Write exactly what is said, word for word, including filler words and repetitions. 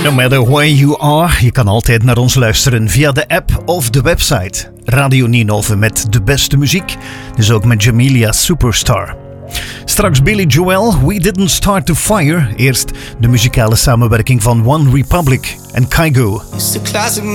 No matter where you are, je kan altijd naar ons luisteren via de app of de website. Radio Ninove met de beste muziek, dus ook met Jamelia Superstar. Straks Billy Joel, We Didn't Start the Fire. Eerst de muzikale samenwerking van One Republic en Kygo.